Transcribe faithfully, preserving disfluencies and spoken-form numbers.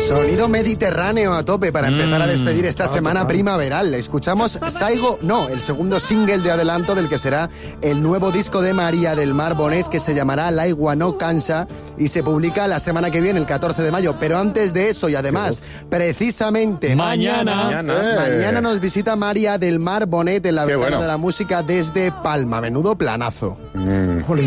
Sonido mediterráneo a tope para empezar a despedir esta semana primaveral. Escuchamos Saigo No, el segundo single de adelanto del que será el nuevo disco de María del Mar Bonet, que se llamará L'aigua no cansa y se publica la semana que viene, el catorce de mayo. Pero antes de eso, y además, precisamente mañana, mañana, Eh. mañana nos visita María del Mar Bonet en la Qué ventana bueno. de la música desde Palma. Menudo planazo. Mm.